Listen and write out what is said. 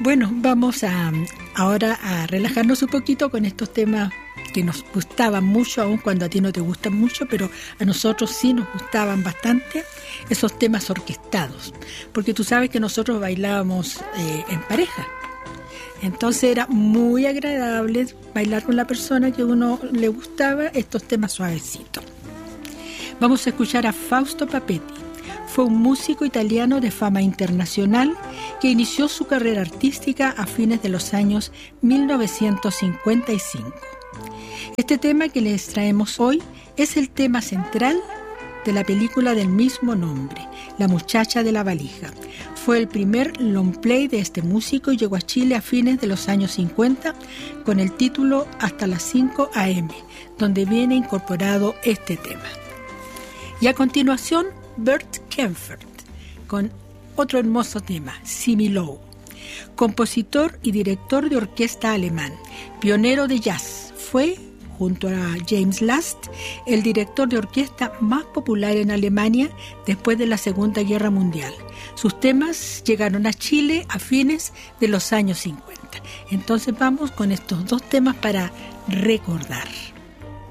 Bueno, vamos ahora a relajarnos un poquito con estos temas que nos gustaban mucho, aun cuando a ti no te gustan mucho, pero a nosotros sí nos gustaban bastante esos temas orquestados, porque tú sabes que nosotros bailábamos en pareja. Entonces era muy agradable bailar con la persona que a uno le gustaba estos temas suavecitos. Vamos a escuchar a Fausto Papetti. Fue un músico italiano de fama internacional que inició su carrera artística a fines de los años 1955. Este tema que les traemos hoy es el tema central de la película del mismo nombre, La muchacha de la valija. Fue el primer long play de este músico y llegó a Chile a fines de los años 50 con el título Hasta las 5 a.m., donde viene incorporado este tema. Y a continuación, Bert Kaempfert, con otro hermoso tema, Simi-Lo. Compositor y director de orquesta alemán, pionero de jazz, fue, junto a James Last, el director de orquesta más popular en Alemania después de la Segunda Guerra Mundial. Sus temas llegaron a Chile a fines de los años 50. Entonces vamos con estos dos temas para recordar.